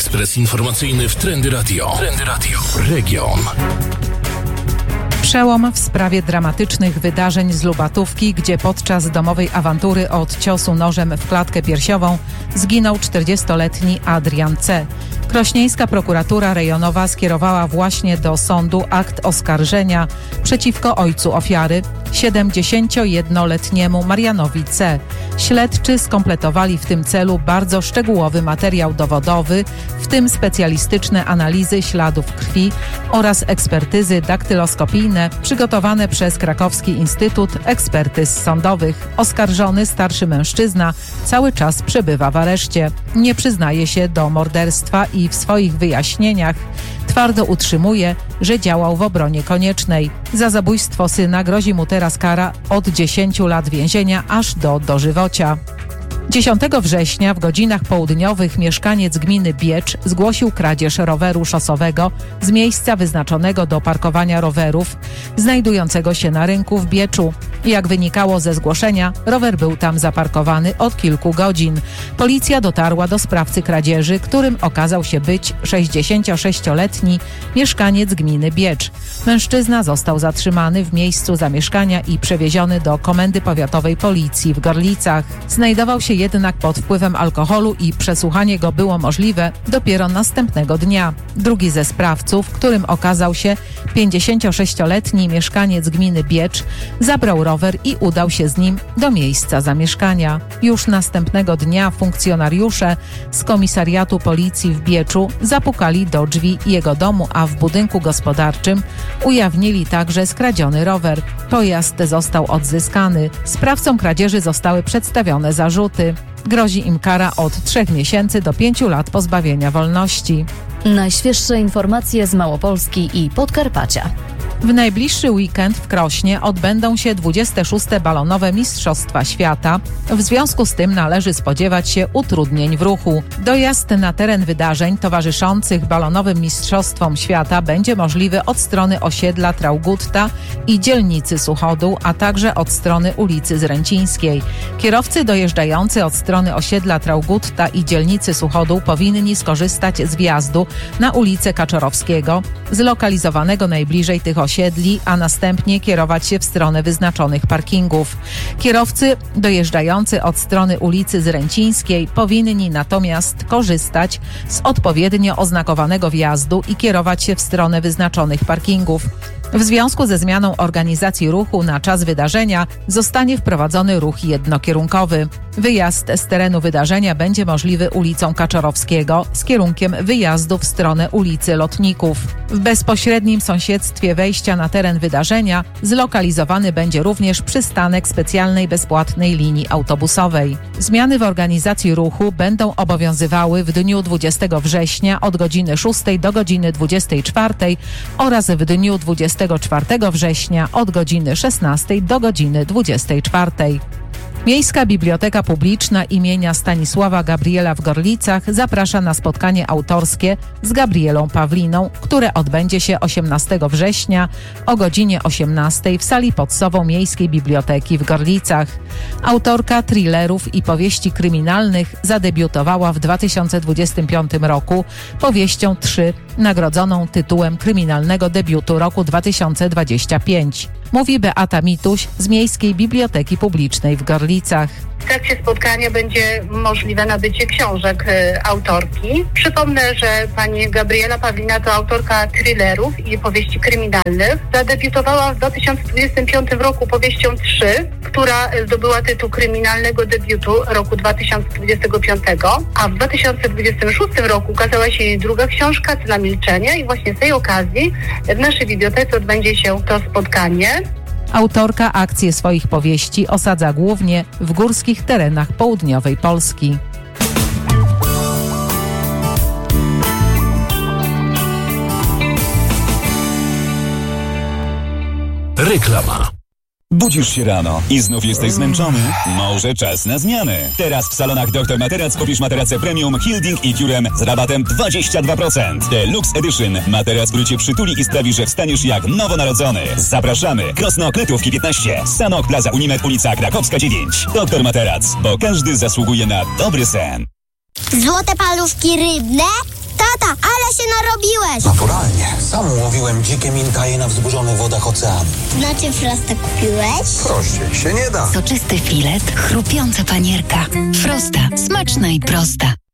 Ekspres informacyjny w Trendy Radio. Trendy Radio. Region. Przełom w sprawie dramatycznych wydarzeń z Lubatówki, gdzie podczas domowej awantury od ciosu nożem w klatkę piersiową zginął 40-letni Adrian C. Krośnieńska prokuratura rejonowa skierowała właśnie do sądu akt oskarżenia przeciwko ojcu ofiary, 71-letniemu Marianowi C. Śledczy skompletowali w tym celu bardzo szczegółowy materiał dowodowy, w tym specjalistyczne analizy śladów krwi oraz ekspertyzy daktyloskopijne przygotowane przez Krakowski Instytut Ekspertyz Sądowych. Oskarżony starszy mężczyzna cały czas przebywa w areszcie. Nie przyznaje się do morderstwa i w swoich wyjaśnieniach twardo utrzymuje, że działał w obronie koniecznej. Za zabójstwo syna grozi mu teraz kara od 10 lat więzienia aż do dożywocia. 10 września w godzinach południowych mieszkaniec gminy Biecz zgłosił kradzież roweru szosowego z miejsca wyznaczonego do parkowania rowerów, znajdującego się na rynku w Bieczu. Jak wynikało ze zgłoszenia, rower był tam zaparkowany od kilku godzin. Policja dotarła do sprawcy kradzieży, którym okazał się być 66-letni mieszkaniec gminy Biecz. Mężczyzna został zatrzymany w miejscu zamieszkania i przewieziony do Komendy Powiatowej Policji w Gorlicach. Znajdował się jednak pod wpływem alkoholu i przesłuchanie go było możliwe dopiero następnego dnia. Drugi ze sprawców, którym okazał się 56-letni mieszkaniec gminy Biecz, zabrał rower i udał się z nim do miejsca zamieszkania. Już następnego dnia funkcjonariusze z komisariatu policji w Bieczu zapukali do drzwi jego domu, a w budynku gospodarczym ujawnili także skradziony rower. Pojazd został odzyskany. Sprawcom kradzieży zostały przedstawione zarzuty. Grozi im kara od 3 miesięcy do 5 lat pozbawienia wolności. Najświeższe informacje z Małopolski i Podkarpacia. W najbliższy weekend w Krośnie odbędą się 26. balonowe Mistrzostwa Świata. W związku z tym należy spodziewać się utrudnień w ruchu. Dojazd na teren wydarzeń towarzyszących balonowym Mistrzostwom Świata będzie możliwy od strony osiedla Traugutta i dzielnicy Suchodół, a także od strony ulicy Zręcińskiej. Kierowcy dojeżdżający od strony osiedla Traugutta i dzielnicy Suchodół powinni skorzystać z wjazdu na ulicę Kaczorowskiego, zlokalizowanego najbliżej tych osiedli, a następnie kierować się w stronę wyznaczonych parkingów. Kierowcy dojeżdżający od strony ulicy Zręcińskiej powinni natomiast korzystać z odpowiednio oznakowanego wjazdu i kierować się w stronę wyznaczonych parkingów. W związku ze zmianą organizacji ruchu na czas wydarzenia zostanie wprowadzony ruch jednokierunkowy. Wyjazd z terenu wydarzenia będzie możliwy ulicą Kaczorowskiego z kierunkiem wyjazdu w stronę ulicy Lotników. W bezpośrednim sąsiedztwie wejścia na teren wydarzenia zlokalizowany będzie również przystanek specjalnej bezpłatnej linii autobusowej. Zmiany w organizacji ruchu będą obowiązywały w dniu 20 września od godziny 6 do godziny 24 oraz w dniu 24 września od godziny 16 do godziny 24. Miejska Biblioteka Publiczna imienia Stanisława Gabriela w Gorlicach zaprasza na spotkanie autorskie z Gabrielą Pawliną, które odbędzie się 18 września o godzinie 18 w sali Podsową Miejskiej Biblioteki w Gorlicach. Autorka thrillerów i powieści kryminalnych zadebiutowała w 2025 roku powieścią 3, nagrodzoną tytułem kryminalnego debiutu roku 2025. Mówi Beata Mituś z Miejskiej Biblioteki Publicznej w Gorlicach. W trakcie spotkania będzie możliwe nabycie książek autorki. Przypomnę, że pani Gabriela Pawlina to autorka thrillerów i powieści kryminalnych. Zadebiutowała w 2025 roku powieścią 3, która zdobyła tytuł kryminalnego debiutu roku 2025, a w 2026 roku ukazała się jej druga książka Cena milczenia i właśnie z tej okazji w naszej bibliotece odbędzie się to spotkanie. Autorka akcje swoich powieści osadza głównie w górskich terenach południowej Polski. Reklama. Budzisz się rano i znów jesteś zmęczony? Może czas na zmianę. Teraz w salonach Dr. Materac kupisz materace premium Hilding i Curem z rabatem 22%. Deluxe Edition. Materac, który cię przytuli i sprawi, że wstaniesz jak nowonarodzony. Zapraszamy. Krosno Kletówki 15. Sanok Plaza Unimed, ulica Krakowska 9. Dr. Materac, bo każdy zasługuje na dobry sen. Złote paluszki rybne? To Tata, ale się narobiłeś! Naturalnie. Sam łowiłem dzikie minkaje na wzburzonych wodach oceanu. Znaczy Frosta kupiłeś? Prościej się nie da. Soczysty filet, chrupiąca panierka. Frosta. Smaczna i prosta.